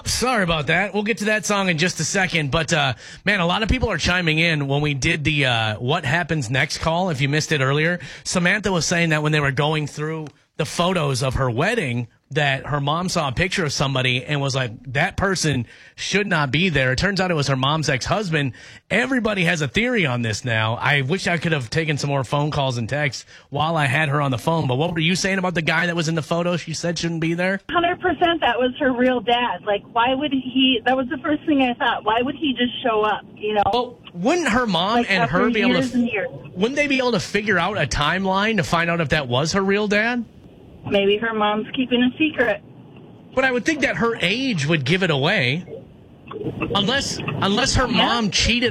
Oops, sorry about that. We'll get to that song in just a second. But, man, a lot of people are chiming in when we did the What Happens Next call. If you missed it earlier, Samantha was saying that when they were going through the photos of her wedding, that her mom saw a picture of somebody and was like, that person should not be there. It turns out it was her mom's ex-husband. Everybody has a theory on this now. I wish I could have taken some more phone calls and texts while I had her on the phone. But what were you saying about the guy that was in the photo she said shouldn't be there? 100% that was her real dad. Like, why would he? That was the first thing I thought. Why would he just show up, you know? Well, wouldn't her mom like and her be able to... Wouldn't they be able to figure out a timeline to find out if that was her real dad? Maybe her mom's keeping a secret. But I would think that her age would give it away. Unless her mom cheated